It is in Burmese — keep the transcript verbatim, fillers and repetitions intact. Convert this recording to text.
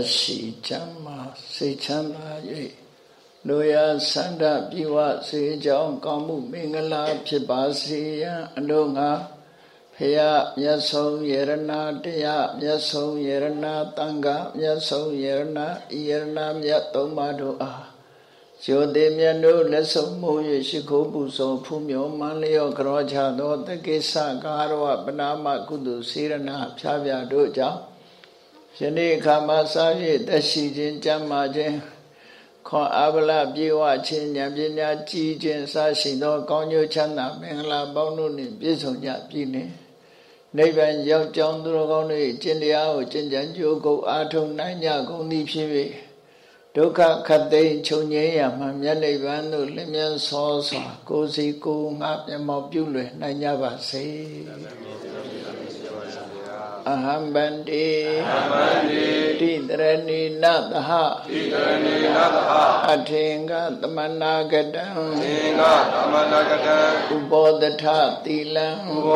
ရှိချမ်းသာစိတ်ချမ်းသာ၍လူရဆန္ဒပြေဝစေကြောင်းကောင်းမှုမင်္ဂလာဖြစ်ပါစေရန်အလို့ငါဖယားမြတ်ဆုံးယရနာတရားမြတ်ဆုံးယရနာတန်ခါမြတ်ဆုံးယရနာဤယရနာမြတ်သုံးပါးတို့အားကျိုးသေးမြတ်တို့လက်ဆုံးမှု၍ရှိခိုးပူဇော်ဖူးမြော်မှန်လျော့ကြောချသောတကိစ္စကာရဝပနာမကုသိုလ်စေရနာဖြားပြတို့ကြောင့်ယနေ့ခါမှစ၍သက်ရှိခြင်းကြမ်းမာခြင်းခွန်အားဗလပြေဝခြင်းဉာဏ်ပညာကြီးခြင်းစရှိသောကောင်းကျိုးချမ်းသာမင်္ဂလာပေါင်းတို့နှင့်ပြည့်စုံကြပြီနှင့်နိဗ္ဗာန်ရောက်ကြောင်းသူတော်ကောင်းတို့ကျင့်တရားကိုကျင့်ကြံကြိုးကုပ်အားထုတ်နိုင်ကြကုန်သည်ဖြစ်၍ဒုက္ခခတ်သိမ်းချုပ်ငြိမ်းရမှမြတ်နိဗ္ဗာန်သို့လင်းမြန်စောစွာကိုယ်စီကိုယ်ငါမျက်မှောက်ပြုလွယ်နိုင်ကြပါစေအဟံဗန္တိအဟံဗန္တိတိတရဏီနသဟတိတရဏီနသဟအထေင္ကသမနာကတံအထေင္ကသမနာကတံဥပောတထသီလံ